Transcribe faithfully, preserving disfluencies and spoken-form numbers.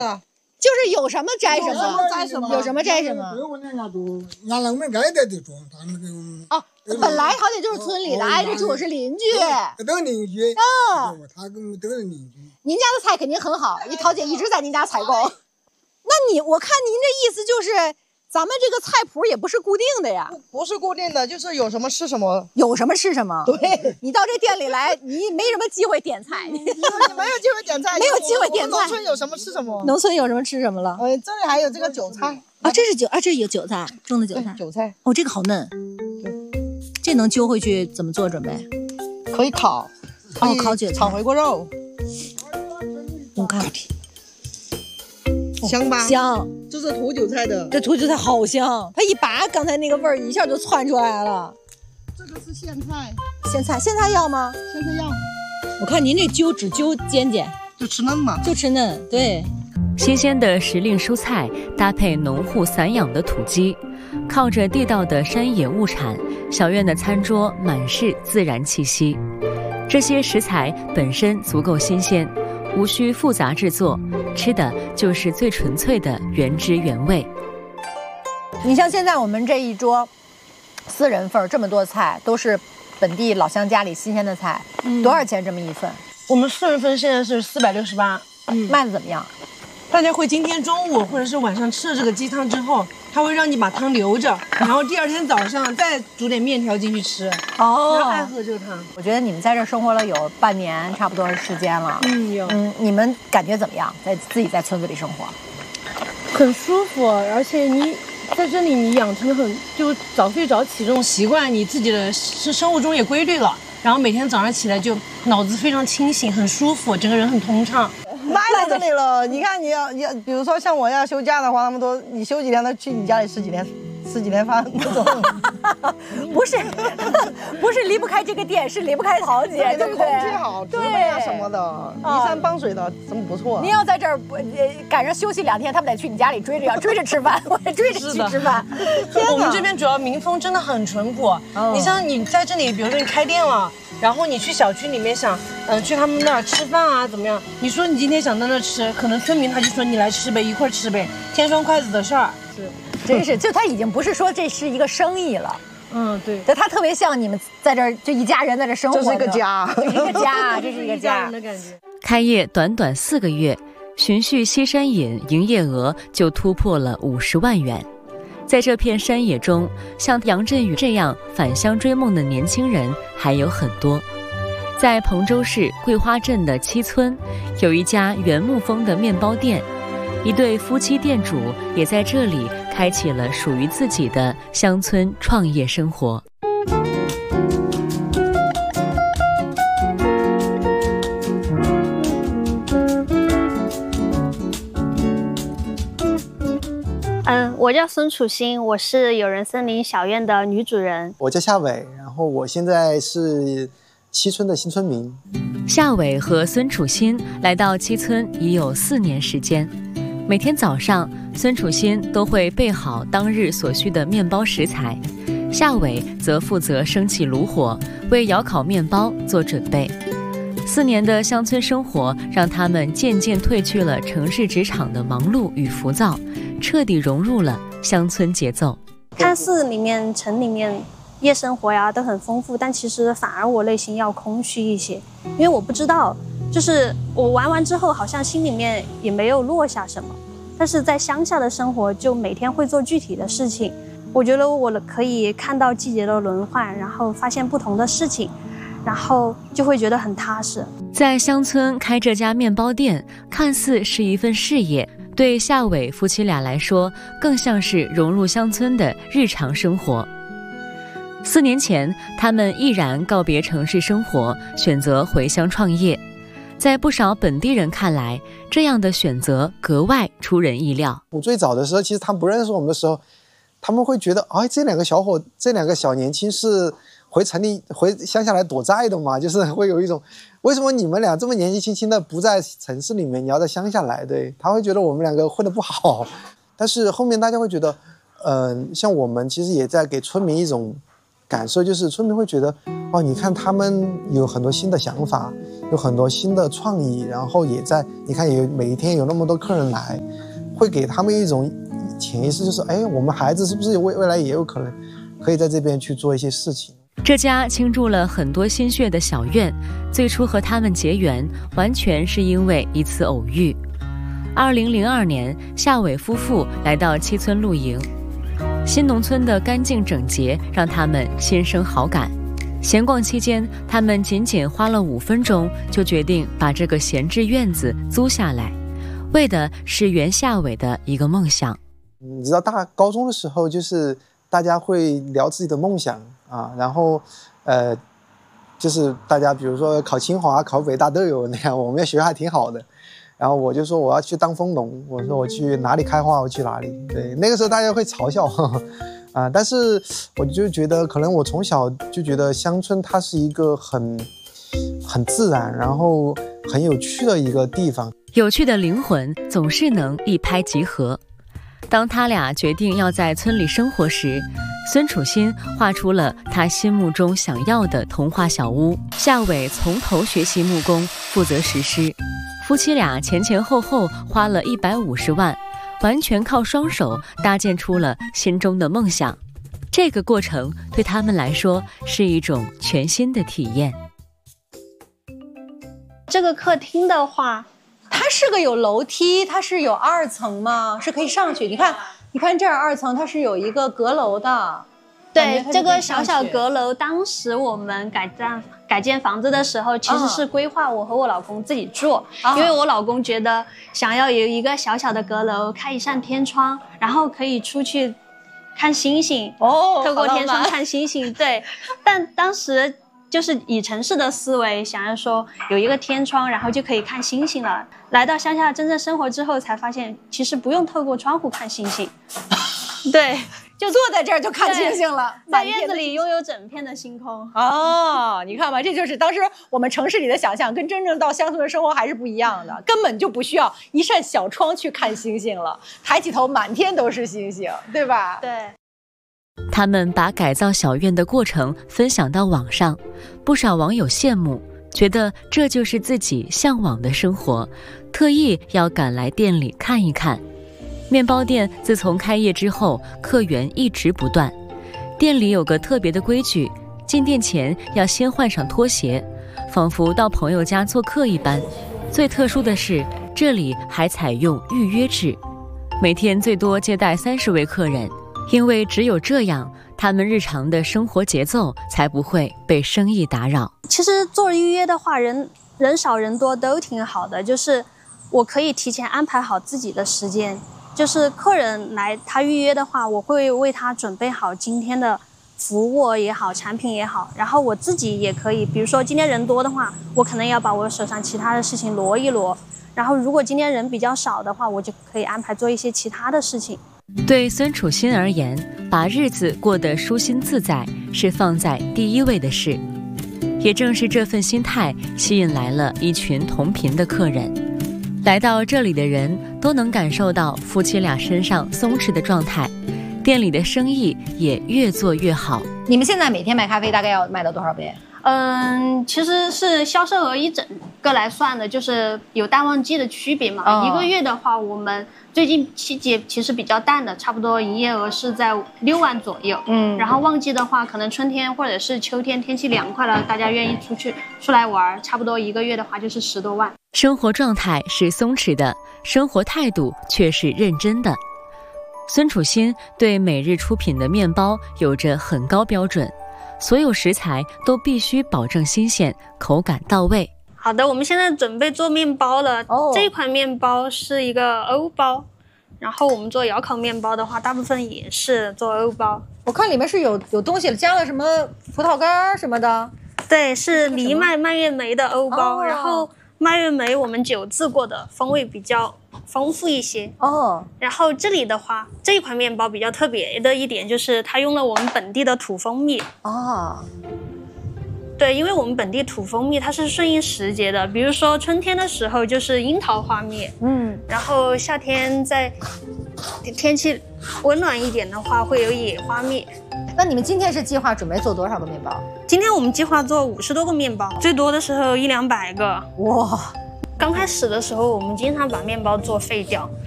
就是有什么摘什么， 摘什么， 有什么摘什么。 原来我们盖的地方，他们给我们哦，本来好歹就是村里的，挨着住是邻居， 都是邻居。 嗯， 他跟我们都是邻居。 您家的菜肯定很好，一桃姐一直在您家采购。那你，我看您这意思就是，咱们这个菜谱也不是固定的呀？ 不, 不是固定的，就是有什么吃什么， 有什么吃什么。 对， 你到这店里来，你没什么机会点菜， 你没有机会点菜， 没有机会点菜。 农村有什么吃什么？ 农村有什么吃什么了？ 呃，这里还有这个韭菜啊，这是韭啊，这有韭菜，种的韭菜。 韭菜， 哦，这个好嫩。这能揪回去怎么做准备？ 可以烤， 哦，烤韭菜， 炒回锅肉。 我看。 香吧？ 香， 这是土韭菜的。 这土韭菜好香，它一拔，刚才那个味儿一下就窜出来了。 这个是苋菜， 苋菜，苋菜要吗？ 苋菜要。 我看您这揪只揪尖尖， 就吃嫩嘛， 就吃嫩。对， 新鲜的时令蔬菜搭配农户散养的土鸡，靠着地道的山野物产，小院的餐桌满是自然气息。这些食材本身足够新鲜。无需复杂制作，吃的就是最纯粹的原汁原味。 你像现在我们这一桌四人份，这么多菜都是本地老乡家里新鲜的菜，嗯、多少钱这么一份？ 我们四人份现在是四百六十八， 嗯，卖的怎么样？ 大家会今天中午或者是晚上吃了这个鸡汤之后，他会让你把汤留着，然后第二天早上再煮点面条进去吃。 哦， 然后爱喝这个汤。 我觉得你们在这生活了有半年差不多时间了。 嗯，有。 嗯，你们感觉怎么样？在自己在村子里生活， 很舒服，而且你在这里你养成了很就早睡早起这种习惯，你自己的是生活中也规律了，然后每天早上起来就脑子非常清醒，很舒服，整个人很通畅。 赖在这里了，你看你要要，比如说像我要休假的话，他们都你休几天，他去你家里吃几天，吃几天饭那种。 不是，不是离不开这个店，是离不开桃姐，对不对？ 空气好，植被啊什么的，依山傍水的，真不错。 您要在这儿不赶上休息两天，他们得去你家里追着要追着吃饭，我也追着去吃饭。 我们这边主要民风真的很淳朴，哦、你像你在这里，比如说你开店了。然后你去小区里面想，嗯、呃，去他们那儿吃饭啊，怎么样？你说你今天想在那儿吃，可能村民他就说你来吃呗，一块吃呗，添双筷子的事儿。 是，真是，就他已经不是说这是一个生意了。 嗯，对。 就他特别像你们在这儿就一家人在这生活， 这是一个家， 这是一个家，这是一个家的感觉。 开业短短四个月，循序西山饮营业额就突破了五十万元。在这片山野中，像杨振宇这样返乡追梦的年轻人还有很多。在彭州市桂花镇的七村，有一家原木风的面包店，一对夫妻店主也在这里开启了属于自己的乡村创业生活。 嗯，我叫孙楚欣，我是友人森林小院的女主人。 我叫夏伟，然后我现在是七村的新村民。 夏伟和孙楚欣来到七村已有四年时间，每天早上，孙楚欣都会备好当日所需的面包食材，夏伟则负责升起炉火，为窑烤面包做准备。四年的乡村生活让他们渐渐褪去了城市职场的忙碌与浮躁，彻底融入了乡村节奏。 看似里面城里面夜生活呀都很丰富，但其实反而我内心要空虚一些，因为我不知道，就是我玩完之后好像心里面也没有落下什么，但是在乡下的生活就每天会做具体的事情。我觉得我可以看到季节的轮换，然后发现不同的事情，然后就会觉得很踏实。 在乡村开这家面包店，看似是一份事业，对夏伟夫妻俩来说，更像是融入乡村的日常生活。四年前，他们毅然告别城市生活，选择回乡创业。在不少本地人看来，这样的选择格外出人意料。 我最早的时候，其实他们不认识我们的时候，他们会觉得，哎，这两个小伙，这两个小年轻是回城里、回乡下来躲债的嘛？就是会有一种，为什么你们俩这么年纪轻轻的不在城市里面，你要在乡下来？对，他会觉得我们两个混得不好。但是后面大家会觉得，嗯、呃，像我们其实也在给村民一种感受，就是村民会觉得， 哦，你看他们有很多新的想法，有很多新的创意，然后也在你看有每一天有那么多客人来，会给他们一种潜意识，就是哎，我们孩子是不是未未来也有可能可以在这边去做一些事情。 这家倾注了很多心血的小院，最初和他们结缘，完全是因为一次偶遇。二零零二年，夏伟夫妇来到七村露营，新农村的干净整洁让他们心生好感。闲逛期间，他们仅仅花了五分钟就决定把这个闲置院子租下来，为的是圆夏伟的一个梦想。 你知道，大高中的时候，就是大家会聊自己的梦想啊，然后，呃，就是大家比如说考清华、考北大都有那样，我们学校还挺好的。然后我就说我要去当蜂农，我说我去哪里开花我去哪里。对，那个时候大家会嘲笑。呵呵啊，但是我就觉得，可能我从小就觉得乡村它是一个很很自然，然后很有趣的一个地方。 有趣的灵魂总是能一拍即合。当他俩决定要在村里生活时，孙楚欣画出了他心目中想要的童话小屋，夏伟从头学习木工，负责实施。夫妻俩前前后后花了一百五十万。完全靠双手搭建出了心中的梦想，这个过程对他们来说是一种全新的体验。 这个客厅的话， 它是个有楼梯，它是有二层吗？是可以上去。你看，你看这儿二层，它是有一个阁楼的。 对，这个小小阁楼，当时我们改造改建房子的时候，其实是规划我和我老公自己住，哦、因为我老公觉得想要有一个小小的阁楼，开一扇天窗，然后可以出去看星星， 哦， 透过天窗看星星。对，但当时就是以城市的思维，想要说有一个天窗，然后就可以看星星了。来到乡下真正生活之后，才发现其实不用透过窗户看星星，对。 就坐在这儿就看星星了， 在院子里拥有整片的星空。 哦，你看吧，这就是当时我们城市里的想象，跟真正到乡村的生活还是不一样的，根本就不需要一扇小窗去看星星了，抬起头满天都是星星，对吧？ 对。 他们把改造小院的过程分享到网上，不少网友羡慕，觉得这就是自己向往的生活，特意要赶来店里看一看。面包店自从开业之后，客源一直不断。店里有个特别的规矩，进店前要先换上拖鞋，仿佛到朋友家做客一般。最特殊的是，这里还采用预约制，每天最多接待三十位客人，因为只有这样，他们日常的生活节奏才不会被生意打扰。 其实做预约的话，人人少人多都挺好的，就是我可以提前安排好自己的时间。就是客人来他预约的话，我会为他准备好今天的服务也好，产品也好，然后我自己也可以，比如说今天人多的话，我可能要把我手上其他的事情挪一挪，然后如果今天人比较少的话，我就可以安排做一些其他的事情。 对孙楚欣而言，把日子过得舒心自在是放在第一位的事，也正是这份心态吸引来了一群同频的客人。来到这里的人都能感受到夫妻俩身上松弛的状态，店里的生意也越做越好。 你们现在每天卖咖啡大概要卖到多少杯？ 嗯，其实是销售额一整个来算的，就是有淡旺季的区别嘛。哦、一个月的话，我们最近季节其实比较淡的，差不多营业额是在六万左右。嗯，然后旺季的话，可能春天或者是秋天天气凉快了，大家愿意出去出来玩，差不多一个月的话就是十多万。 生活状态是松弛的，生活态度却是认真的。孙楚欣对每日出品的面包有着很高标准，所有食材都必须保证新鲜，口感到位。 好的，我们现在准备做面包了。哦，这一款面包是一个欧包，然后我们做窑烤面包的话，大部分也是做欧包。 我看里面是有有东西加了什么葡萄干什么的。 对，是藜麦蔓越莓的欧包，哦、然后蔓越莓我们酒制过的，风味比较丰富一些。哦，然后这里的话，这一款面包比较特别的一点就是它用了我们本地的土蜂蜜。哦，对，因为我们本地土蜂蜜它是顺应时节的，比如说春天的时候就是樱桃花蜜，嗯，然后夏天在天气温暖一点的话会有野花蜜。 那你们今天是计划准备做多少个面包？ 今天我们计划做五十多个面包，最多的时候一两百个。 哇！ 刚开始的时候，我们经常把面包做废掉，